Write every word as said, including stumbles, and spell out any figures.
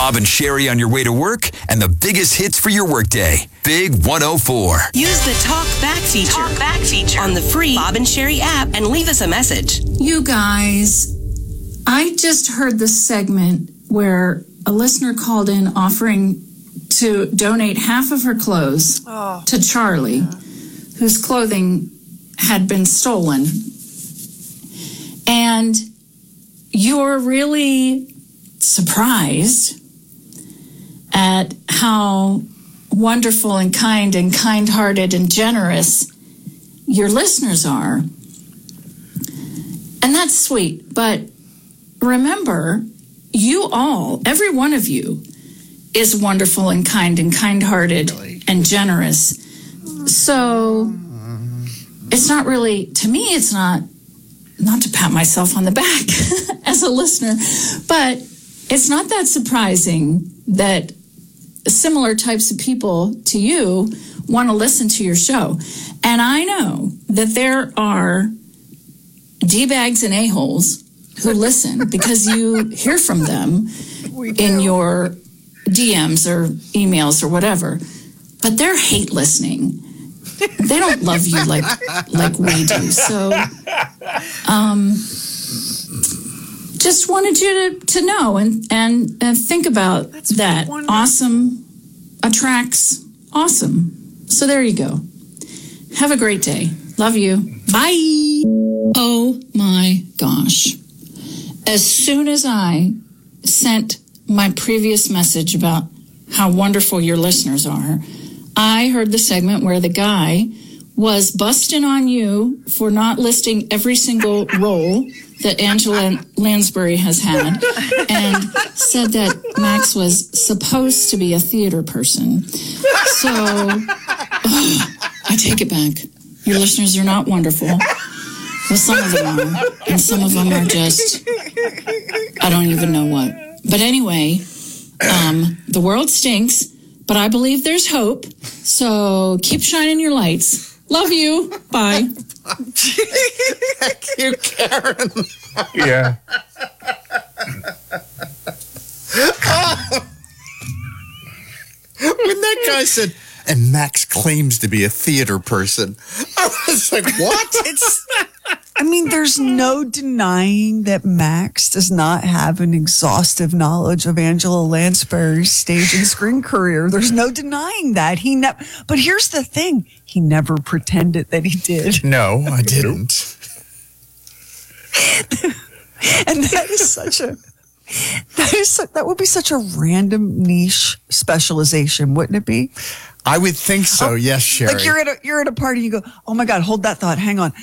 Bob and Sherry on your way to work and the biggest hits for your workday. Big one oh four. Use the Talk Back feature. Talk Back feature on the free Bob and Sherry app and leave us a message. You guys, I just heard this segment where a listener called in offering to donate half of her clothes oh. to Charlie, yeah. whose clothing had been stolen. And you're really surprised at how wonderful and kind and kind-hearted and generous your listeners are. And that's sweet. But remember, you all, every one of you, is wonderful and kind and kind-hearted really? and generous. So it's not really, to me, it's not, not to pat myself on the back as a listener, but it's not that surprising that similar types of people to you want to listen to your show. And I know that there are D-bags and a-holes who listen because you hear from them in your D Ms or emails or whatever, but they're hate listening. They don't love you like like we do. So um, just wanted you to, to know and, and, and think about That's that. Wonderful. Awesome attracts awesome. So there you go. Have a great day. Love you. Bye. Oh my gosh. As soon as I sent my previous message about how wonderful your listeners are, I heard the segment where the guy was busting on you for not listing every single role that Angela Lansbury has had and said that Max was supposed to be a theater person. So, oh, I take it back. Your listeners are not wonderful. Well, some of them are, and some of them are just, I don't even know what. But anyway, um, the world stinks, but I believe there's hope. So keep shining your lights. Love you. Bye. Thank you, Karen. Yeah. Oh. When that guy said, and Max claims to be a theater person, I was like, what? It's, I mean, there's no denying that Max does not have an exhaustive knowledge of Angela Lansbury's stage and screen career. There's no denying that. He ne- But here's the thing. He never pretended that he did. No, I didn't. And that is such a... That is that would be such a random niche specialization, wouldn't it be? I would think so. Oh, yes, Sherry. Like you're at a you're at a party, you go, oh my God, hold that thought, hang on.